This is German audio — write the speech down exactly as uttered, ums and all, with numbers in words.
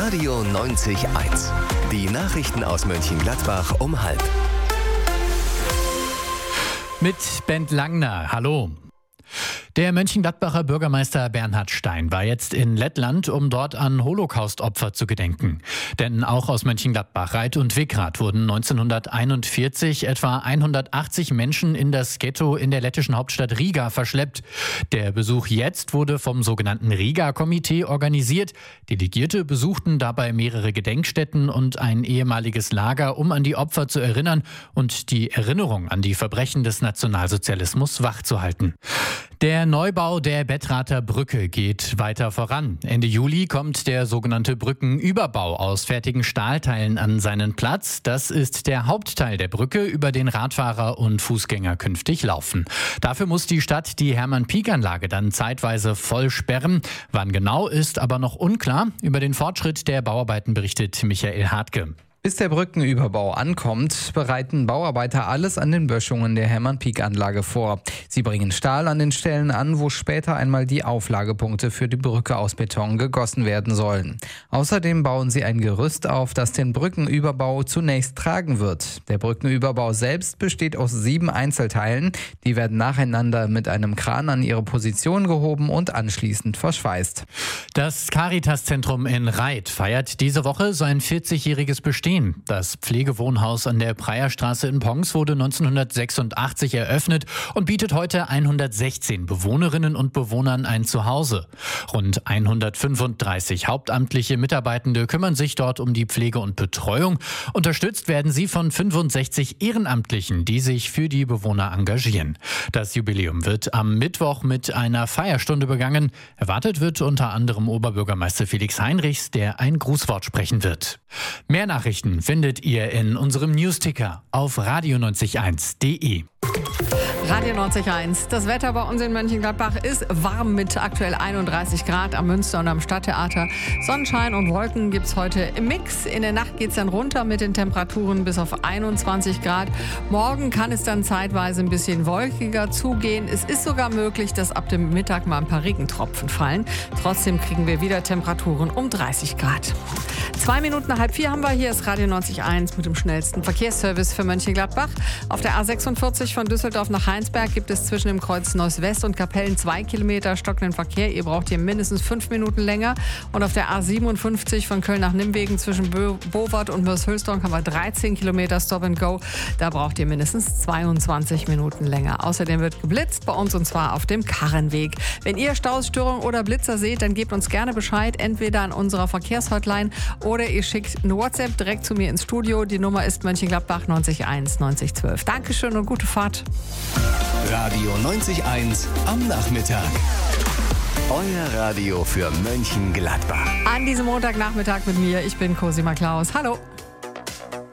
Radio neunzig Komma eins. Die Nachrichten aus Mönchengladbach um halb. Mit Bent Langner. Hallo. Der Mönchengladbacher Bürgermeister Bernhard Stein war jetzt in Lettland, um dort an Holocaust-Opfer zu gedenken. Denn auch aus Mönchengladbach, Reit und Wickrath wurden neunzehnhunderteinundvierzig etwa hundertachtzig Menschen in das Ghetto in der lettischen Hauptstadt Riga verschleppt. Der Besuch jetzt wurde vom sogenannten Riga-Komitee organisiert. Delegierte besuchten dabei mehrere Gedenkstätten und ein ehemaliges Lager, um an die Opfer zu erinnern und die Erinnerung an die Verbrechen des Nationalsozialismus wachzuhalten. Der Neubau der Bettrather Brücke geht weiter voran. Ende Juli kommt der sogenannte Brückenüberbau aus fertigen Stahlteilen an seinen Platz. Das ist der Hauptteil der Brücke, über den Radfahrer und Fußgänger künftig laufen. Dafür muss die Stadt die Hermann-Pieck-Anlage dann zeitweise voll sperren. Wann genau, ist aber noch unklar. Über den Fortschritt der Bauarbeiten berichtet Michael Hartke. Bis der Brückenüberbau ankommt, bereiten Bauarbeiter alles an den Böschungen der Hermann-Pieck-Anlage vor. Sie bringen Stahl an den Stellen an, wo später einmal die Auflagepunkte für die Brücke aus Beton gegossen werden sollen. Außerdem bauen sie ein Gerüst auf, das den Brückenüberbau zunächst tragen wird. Der Brückenüberbau selbst besteht aus sieben Einzelteilen. Die werden nacheinander mit einem Kran an ihre Position gehoben und anschließend verschweißt. Das Caritas-Zentrum in Reit feiert diese Woche sein vierzigjähriges Bestehen. Das Pflegewohnhaus an der Preierstraße in Pons wurde neunzehnhundertsechsundachtzig eröffnet und bietet heute hundertsechzehn Bewohnerinnen und Bewohnern ein Zuhause. Rund hundertfünfunddreißig hauptamtliche Mitarbeitende kümmern sich dort um die Pflege und Betreuung. Unterstützt werden sie von fünfundsechzig Ehrenamtlichen, die sich für die Bewohner engagieren. Das Jubiläum wird am Mittwoch mit einer Feierstunde begangen. Erwartet wird unter anderem Oberbürgermeister Felix Heinrichs, der ein Grußwort sprechen wird. Mehr Nachrichten findet ihr in unserem Newsticker auf radio neunzig eins punkt de. Radio neunzig Komma eins. Das Wetter bei uns in Mönchengladbach ist warm mit aktuell einunddreißig Grad am Münster und am Stadttheater. Sonnenschein und Wolken gibt es heute im Mix. In der Nacht geht es dann runter mit den Temperaturen bis auf einundzwanzig Grad. Morgen kann es dann zeitweise ein bisschen wolkiger zugehen. Es ist sogar möglich, dass ab dem Mittag mal ein paar Regentropfen fallen. Trotzdem kriegen wir wieder Temperaturen um dreißig Grad. Zwei Minuten nach halb vier haben wir. Hier ist Radio neunzig Komma eins mit dem schnellsten Verkehrsservice für Mönchengladbach. Auf der A sechsundvierzig von Düsseldorf nach Heinsberg gibt es zwischen dem Kreuz Neuss West und Kapellen zwei Kilometer stockenden Verkehr. Ihr braucht hier mindestens fünf Minuten länger. Und auf der A siebenundfünfzig von Köln nach Nimwegen zwischen Bo- Bowart und Mörs-Hülsdorf haben wir dreizehn Kilometer Stop and Go. Da braucht ihr mindestens zweiundzwanzig Minuten länger. Außerdem wird geblitzt bei uns und zwar auf dem Karrenweg. Wenn ihr Stausstörungen oder Blitzer seht, dann gebt uns gerne Bescheid, entweder an unserer Verkehrshotline oder ihr schickt eine WhatsApp direkt zu mir ins Studio. Die Nummer ist Mönchengladbach neunzig Komma eins neunzig zwölf. Dankeschön und gute Fahrt. Radio neunzig Komma eins am Nachmittag. Euer Radio für Mönchengladbach. An diesem Montagnachmittag mit mir, ich bin Cosima Klaus. Hallo.